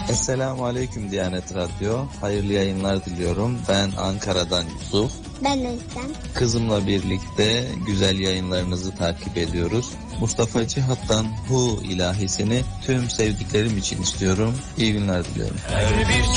Esselamu Aleyküm Diyanet Radyo. Hayırlı yayınlar diliyorum. Ben Ankara'dan Yusuf. Ben de İslam. Kızımla birlikte güzel yayınlarınızı takip ediyoruz. Mustafa Cihat'tan Hu ilahisini tüm sevdiklerim için istiyorum. İyi günler diliyorum. Her bir